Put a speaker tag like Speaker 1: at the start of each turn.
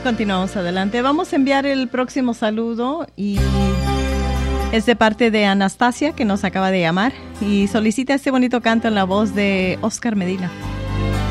Speaker 1: Continuamos adelante. Vamos a enviar el próximo saludo y es de parte de Anastasia, que nos acaba de llamar y solicita este bonito canto en la voz de Oscar Medina.